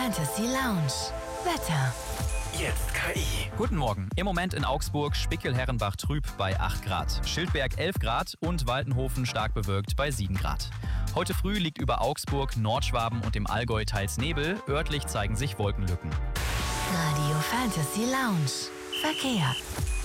Fantasy Lounge. Wetter. Jetzt KI. Guten Morgen. Im Moment in Augsburg Spickel-Herrenbach trüb bei 8 Grad, Schildberg 11 Grad und Waltenhofen stark bewölkt bei 7 Grad. Heute früh liegt über Augsburg, Nordschwaben und dem Allgäu teils Nebel, örtlich zeigen sich Wolkenlücken. Radio Fantasy Lounge. Verkehr.